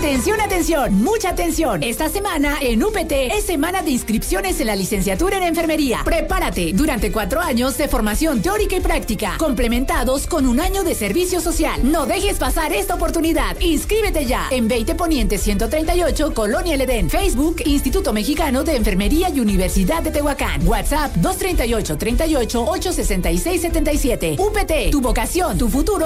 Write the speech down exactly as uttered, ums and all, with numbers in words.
Atención, atención, mucha atención. Esta semana en U P T es semana de inscripciones en la licenciatura en enfermería. Prepárate durante cuatro años de formación teórica y práctica, complementados con un año de servicio social. No dejes pasar esta oportunidad. Inscríbete ya en veinte Poniente ciento treinta y ocho, Colonia El Edén. Facebook, Instituto Mexicano de Enfermería y Universidad de Tehuacán. WhatsApp dos treinta y ocho, treinta y ocho, ocho sesenta y seis setenta y siete. U P T, tu vocación, tu futuro.